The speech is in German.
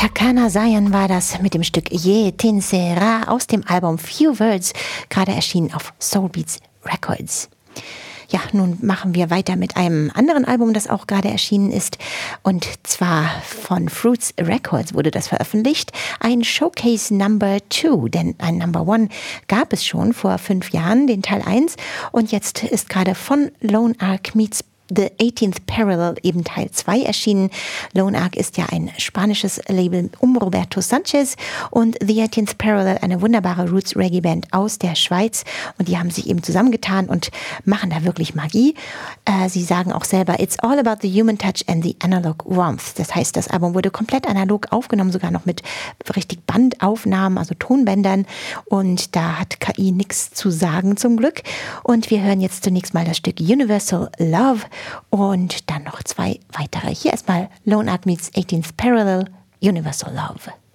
Takana Zion war das mit dem Stück Ye Tinsera aus dem Album Few Words, gerade erschienen auf Soulbeats Records. Ja, nun machen wir weiter mit einem anderen Album, das auch gerade erschienen ist. Und zwar von Fruits Records wurde das veröffentlicht. Ein Showcase Number 2, denn ein Number 1 gab es schon vor 5 Jahren, den Teil 1. Und jetzt ist gerade von Lone Ark Meets The 18th Parallel eben Teil 2 erschienen. Lone Ark ist ja ein spanisches Label um Roberto Sanchez und The 18th Parallel eine wunderbare Roots-Reggae-Band aus der Schweiz und die haben sich eben zusammengetan und machen da wirklich Magie. Sie sagen auch selber, it's all about the human touch and the analog warmth. Das heißt, das Album wurde komplett analog aufgenommen, sogar noch mit richtig Bandaufnahmen, also Tonbändern und da hat KI nichts zu sagen zum Glück. Und wir hören jetzt zunächst mal das Stück Universal Love und dann noch 2 weitere. Hier erstmal Lone Ark Meets 18th Parallel, Universal Love.